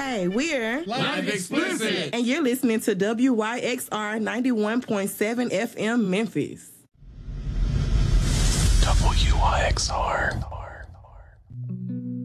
Hey, we're Live Explicit. And you're listening to WYXR 91.7 FM Memphis. WYXR.